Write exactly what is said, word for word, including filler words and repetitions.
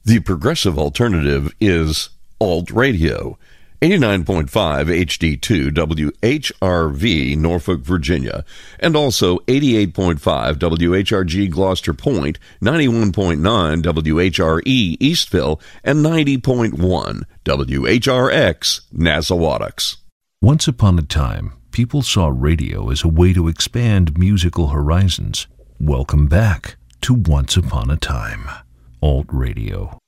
The progressive alternative is Alt Radio. eighty-nine point five H D two W H R V, Norfolk, Virginia, and also eighty-eight point five W H R G, Gloucester Point, ninety-one point nine W H R E, Eastville, and ninety point one W H R X, Nassau-Wattocks. Once upon a time, people saw radio as a way to expand musical horizons. Welcome back to Once Upon a Time. Alt Radio.